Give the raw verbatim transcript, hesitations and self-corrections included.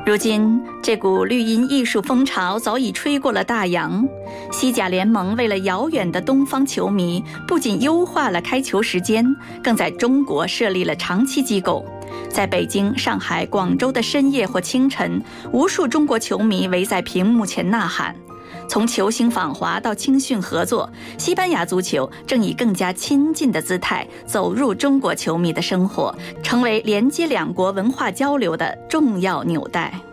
如今，这股绿茵艺术风潮早已吹过了大洋。西甲联盟为了遥远的东方球迷，不仅优化了开球时间，更在中国设立了长期机构。在北京、上海、广州的深夜或清晨，无数中国球迷围在屏幕前呐喊。从球星访华到青训合作，西班牙足球正以更加亲近的姿态走入中国球迷的生活，成为连接两国文化交流的重要纽带。